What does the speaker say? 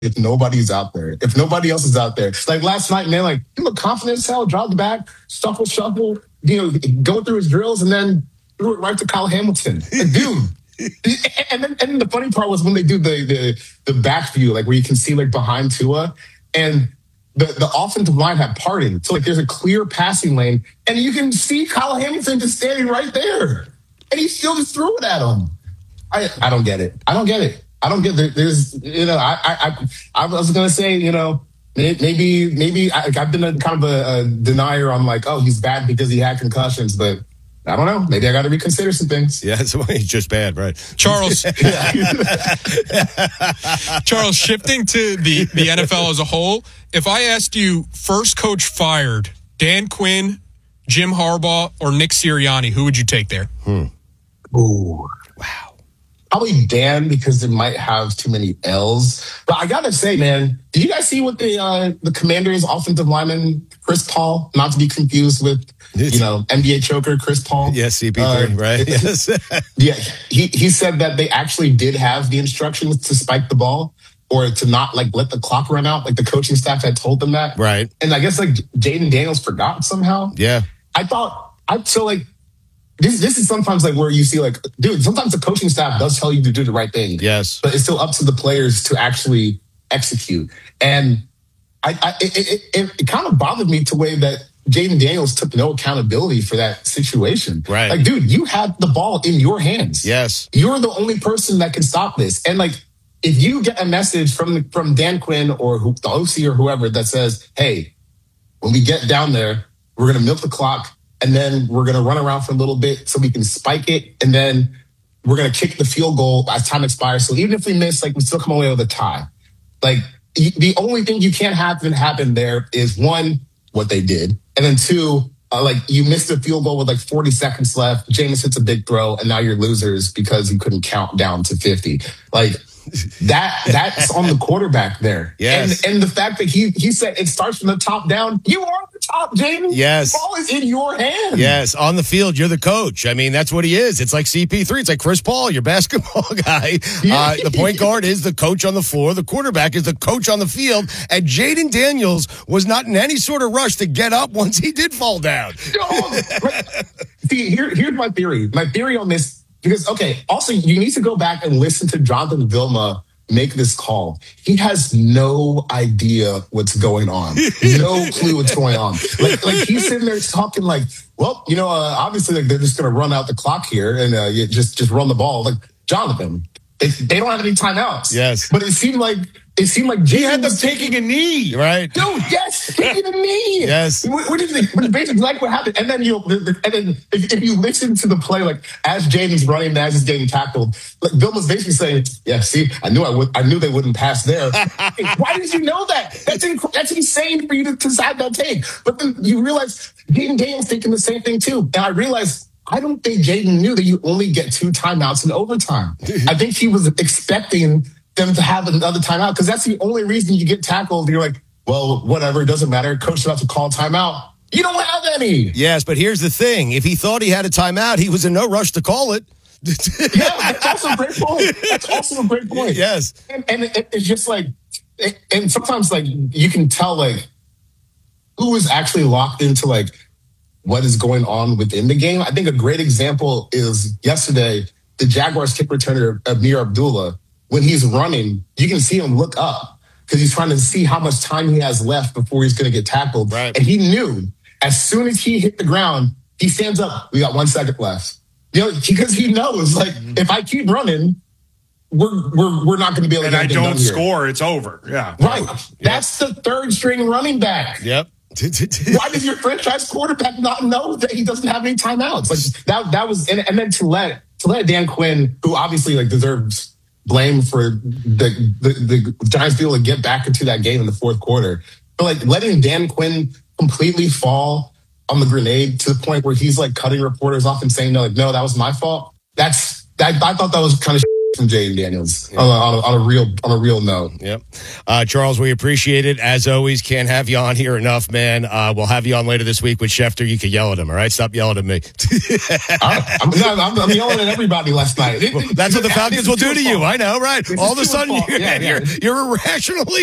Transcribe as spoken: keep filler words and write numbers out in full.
if nobody's out there. If nobody else is out there. Like last night, man, like, you look confident as hell, drop the back, shuffle, shuffle, you know, go through his drills, and then threw it right to Kyle Hamilton. Like, dude. And then, and then the funny part was when they do the, the, the back view, like where you can see like behind Tua, and the, the offensive line had parted. So like there's a clear passing lane, and you can see Kyle Hamilton just standing right there. And he still just threw it at him. I, I don't get it. I don't get it. I don't get it. There's, you know, I I I was gonna say, you know, maybe maybe I, I've been a kind of a, a denier on like, oh, he's bad because he had concussions, but I don't know. Maybe I got to reconsider some things. Yeah, so he's just bad, right? Charles. Charles, shifting to the, the N F L as a whole, if I asked you first coach fired, Dan Quinn, Jim Harbaugh, or Nick Sirianni, who would you take there? Hmm. Ooh. Wow. Probably Dan, because it might have too many L's. But I gotta say, man, did you guys see what the uh, the Commanders' offensive lineman, Chris Paul, not to be confused with, you know, N B A choker Chris Paul? Yes, C P three, uh, right? Yes. Yeah, he, he said that they actually did have the instructions to spike the ball or to not, like, let the clock run out. Like, the coaching staff had told them that. Right. And I guess, like, Jaden Daniels forgot somehow. Yeah. I thought, I so, like, This this is sometimes like where you see like, dude, sometimes the coaching staff does tell you to do the right thing. Yes. But it's still up to the players to actually execute. And I, I it, it, it, it kind of bothered me to the way that Jaden Daniels took no accountability for that situation. Right. Like, dude, you had the ball in your hands. Yes. You're the only person that can stop this. And like, if you get a message from the, from Dan Quinn or who, the O C or whoever that says, hey, when we get down there, we're going to milk the clock, and then we're going to run around for a little bit so we can spike it. And then we're going to kick the field goal as time expires. So even if we miss, like, we still come away with a tie. Like, the only thing you can't have happen there is, one, what they did. And then two, uh, like, you missed a field goal with like forty seconds left. Jameis hits a big throw, and now you're losers because you couldn't count down to fifty. Like, that that's on the quarterback there. Yes. And and the fact that he he said it starts from the top down. You are the top, Jaden. Yes. The ball is in your hands. Yes. On the field, you're the coach. I mean, that's what he is. It's like C P three. It's like Chris Paul, your basketball guy. Uh, the point guard is the coach on the floor. The quarterback is the coach on the field. And Jaden Daniels was not in any sort of rush to get up once he did fall down. No, see, here, here's my theory. My theory on this. Because, okay, also, you need to go back and listen to Jonathan Vilma make this call. He has no idea what's going on. No clue what's going on. Like, like he's sitting there talking like, well, you know, uh, obviously like, they're just going to run out the clock here and uh, you just, just run the ball. Like, Jonathan, they, they don't have any timeouts. Yes. But it seemed like It seemed like Jay had them taking a knee. Right. Dude, yes, taking a knee. Yes. What, what is it? Basically, like what happened. And then you and then if, if you listen to the play, like as Jaden's running, as he's getting tackled, like Bill was basically saying, yeah, see, I knew I would I knew they wouldn't pass there. Hey, why did you know that? That's inc- that's insane for you to decide that take. But then you realize Jaden Daniels thinking the same thing too. And I realized I don't think Jaden knew that you only get two timeouts in overtime. I think he was expecting them to have another timeout because that's the only reason you get tackled. You're like, well, whatever, it doesn't matter. Coach is about to call timeout. You don't have any. Yes, but here's the thing. If he thought he had a timeout, he was in no rush to call it. Yeah, that's also a great point. That's also a great point. Yes. And, and it, it's just like, it, and sometimes like you can tell like who is actually locked into like what is going on within the game. I think a great example is yesterday, the Jaguars kick returner Amir Abdullah. When he's running, you can see him look up because he's trying to see how much time he has left before he's going to get tackled. Right. And he knew as soon as he hit the ground, he stands up. We got one second left. You know, because he knows, like, mm-hmm. if I keep running, we're we're we're not going to be able to. And get I don't score, it's over. Yeah, right. Yep. That's the third string running back. Yep. Why does your franchise quarterback not know that he doesn't have any timeouts? Like that. That was, and, and then to let to let Dan Quinn, who obviously like deserves blame for the, the the Giants being able to get back into that game in the fourth quarter. But like letting Dan Quinn completely fall on the grenade to the point where he's like cutting reporters off and saying, no, like, no, that was my fault. That's that, I thought that was kind of from Jaden Daniels yeah. on, a, on, a, on a real on a real note. Yep, uh, Charles, we appreciate it as always. Can't have you on here enough, man. Uh, we'll have you on later this week with Schefter. You can yell at him. All right, stop yelling at me. I, I'm, not, I'm, I'm yelling at everybody last night. Well, that's what the Falcons will do to you. I know, right? It's All of a sudden, you're, yeah, yeah. you're, you're irrationally